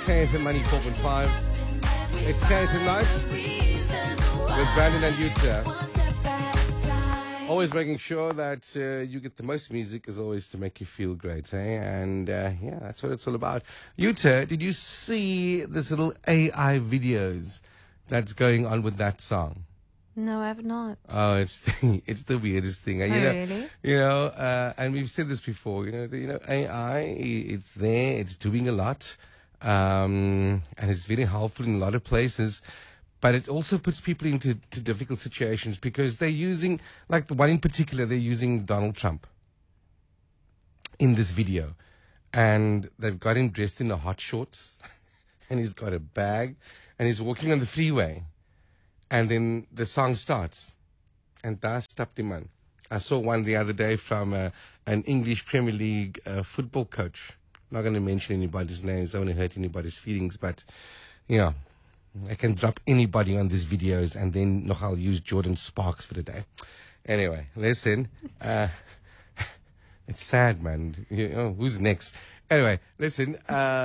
KFM 94.5. It's KFM Nights with Brandon and Yuta. Always making sure that you get the most music is always to make you feel great, eh? And yeah, that's what it's all about. Yuta, did you see this little AI videos that's going on with that song? No, I have not. Oh, it's the weirdest thing. And, Really? And we've said this before. AI, it's there, it's doing a lot, and it's very helpful in a lot of places. But it also puts people into difficult situations because they're using, like the one in particular, they're using Donald Trump in this video, and they've got him dressed in the hot shorts, and he's got a bag, and he's walking on the freeway. And then the song starts. And that's tapped him on. I saw one the other day from an English Premier League football coach. I'm not going to mention anybody's names. I don't want to hurt anybody's feelings. But, I can drop anybody on these videos and then I'll use Jordan Sparks for the day. Anyway, listen. It's sad, man. Who's next? Anyway, listen.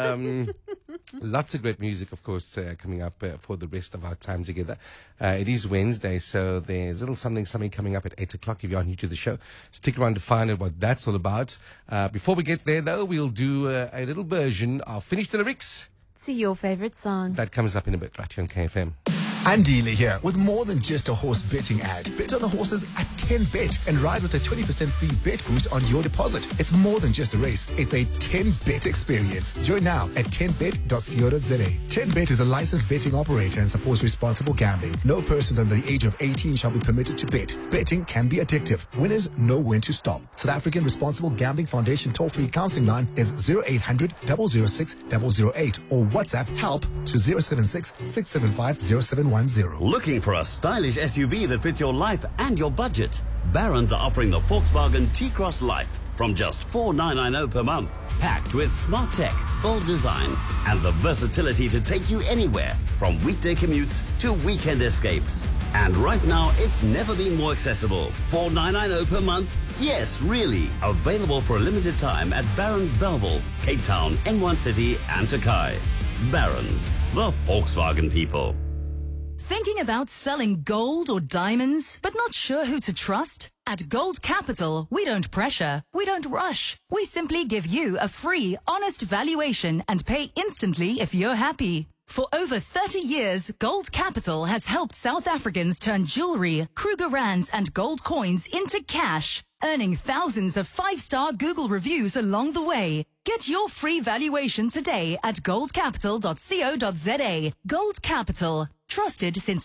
Lots of great music, of course, coming up for the rest of our time together. It is Wednesday, so there's a little something coming up at 8 o'clock. If you are new to the show, stick around to find out what that's all about. Before we get there, though, we'll do a little version of Finish the Lyrics. To your favorite song. That comes up in a bit right here on KFM. Andy Lee here with more than just a horse betting ad. Bet on the horses at 10Bet and ride with a 20% free bet boost on your deposit. It's more than just a race. It's a 10Bet experience. Join now at 10bet.co.za. 10Bet is a licensed betting operator and supports responsible gambling. No person under the age of 18 shall be permitted to bet. Betting can be addictive. Winners know when to stop. South African Responsible Gambling Foundation toll-free counseling line is 0800 006 008 or WhatsApp help to 076 675 0710. Looking for a stylish SUV that fits your life and your budget? Barron's are offering the Volkswagen T-Cross Life from just $4,990 per month. Packed with smart tech, bold design, and the versatility to take you anywhere, from weekday commutes to weekend escapes. And right now, it's never been more accessible. $4,990 per month? Yes, really. Available for a limited time at Barron's Belleville, Cape Town, N1 City, and Takai. Barron's, the Volkswagen people. Thinking about selling gold or diamonds, but not sure who to trust? At Gold Capital, we don't pressure, we don't rush. We simply give you a free, honest valuation and pay instantly if you're happy. For over 30 years, Gold Capital has helped South Africans turn jewelry, Kruger Rands and gold coins into cash, earning thousands of 5-star Google reviews along the way. Get your free valuation today at goldcapital.co.za. Gold Capital. Trusted since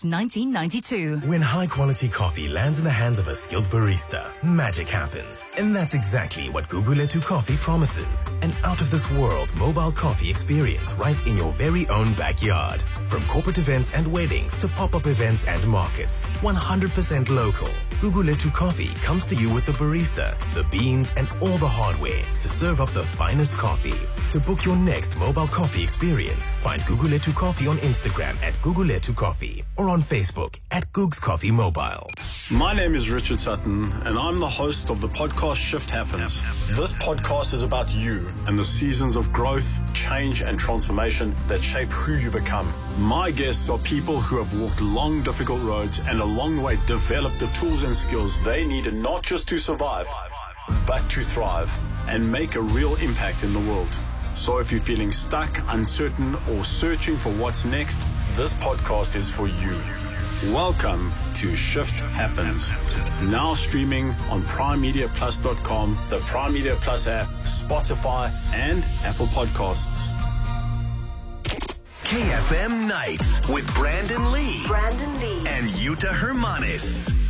1992. When high-quality coffee lands in the hands of a skilled barista, magic happens. And that's exactly what Guguletu Coffee promises. An out-of-this-world mobile coffee experience right in your very own backyard. From corporate events and weddings to pop-up events and markets. 100% local. Guguletu Coffee comes to you with the barista, the beans, and all the hardware to serve up the finest coffee. To book your next mobile coffee experience, find Guguletu Coffee on Instagram at Guguletu Coffee or on Facebook at Googs Coffee Mobile. My name is Richard Sutton, and I'm the host of the podcast Shift Happens. This podcast is about you and the seasons of growth, change, and transformation that shape who you become. My guests are people who have walked long, difficult roads and along the way developed the tools and skills they needed not just to survive, but to thrive and make a real impact in the world. So if you're feeling stuck, uncertain, or searching for what's next, this podcast is for you. Welcome to Shift Happens. Now streaming on PrimeMediaPlus.com, the Prime Media Plus app, Spotify, and Apple Podcasts. KFM Nights with Brandon Lee and Yuta Hermanis.